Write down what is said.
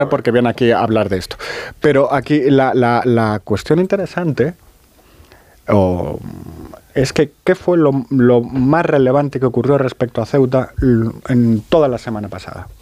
porque viene aquí a hablar de esto. Pero aquí la cuestión interesante es que ¿qué fue lo más relevante que ocurrió respecto a Ceuta en toda la semana pasada?